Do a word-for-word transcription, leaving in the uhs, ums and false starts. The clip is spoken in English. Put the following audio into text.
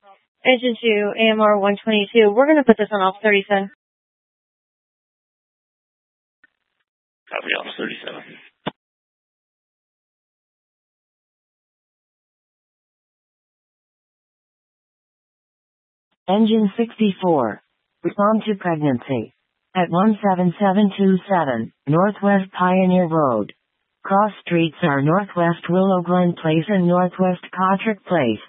Engine two, A M R one twenty-two. We're going to put this on off thirty-seven. Copy, off thirty-seven. Engine sixty-four. Respond to pregnancy. At one seven seven two seven, Northwest Pioneer Road. Cross streets are Northwest Willow Glen Place and Northwest Patrick Place.